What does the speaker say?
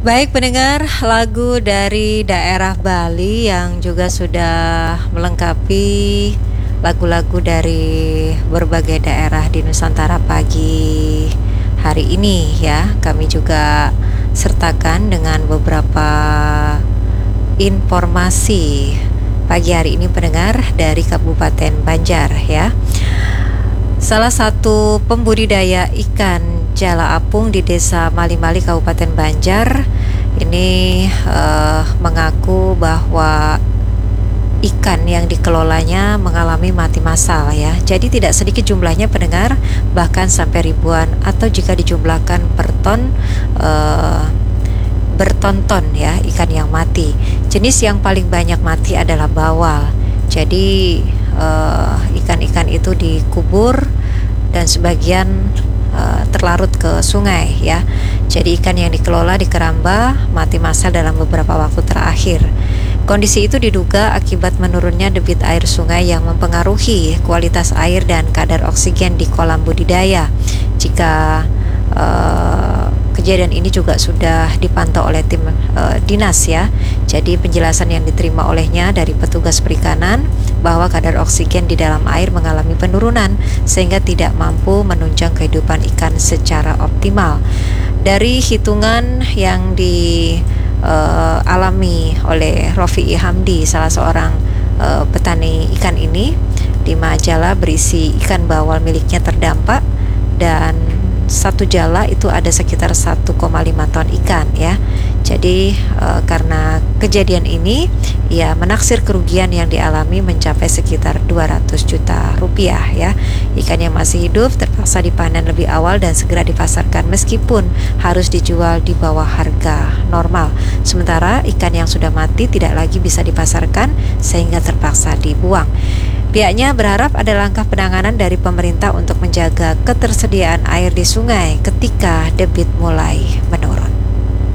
Baik pendengar, lagu dari daerah Bali yang juga sudah melengkapi lagu-lagu dari berbagai daerah di Nusantara pagi hari ini ya. Kami juga sertakan dengan beberapa informasi pagi hari ini pendengar dari Kabupaten Banjar ya. Salah satu pembudidaya ikan jala apung di Desa Mali-Mali Kabupaten Banjar ini mengaku bahwa ikan yang dikelolanya mengalami mati massal ya. Jadi tidak sedikit jumlahnya pendengar, bahkan sampai ribuan atau jika dijumlahkan per ton bertonton ya ikan yang mati. Jenis yang paling banyak mati adalah bawal. Jadi ikan-ikan itu dikubur dan sebagian terlarut ke sungai ya. Jadi ikan yang dikelola di keramba mati massal dalam beberapa waktu terakhir. Kondisi itu diduga akibat menurunnya debit air sungai yang mempengaruhi kualitas air dan kadar oksigen di kolam budidaya. Jika kejadian ini juga sudah dipantau oleh tim dinas ya. Jadi penjelasan yang diterima olehnya dari petugas perikanan bahwa kadar oksigen di dalam air mengalami penurunan sehingga tidak mampu menunjang kehidupan ikan secara optimal. Dari hitungan yang dialami oleh Rofi'i Hamdi, salah seorang petani ikan ini di Majala berisi ikan bawal miliknya terdampak dan satu jala itu ada sekitar 1,5 ton ikan ya. Jadi karena kejadian ini ia menaksir kerugian yang dialami mencapai sekitar 200 juta rupiah ya. Ikan yang masih hidup terpaksa dipanen lebih awal dan segera dipasarkan meskipun harus dijual di bawah harga normal. Sementara ikan yang sudah mati tidak lagi bisa dipasarkan sehingga terpaksa dibuang. Pihaknya berharap ada langkah penanganan dari pemerintah untuk menjaga ketersediaan air di sungai ketika debit mulai menurun.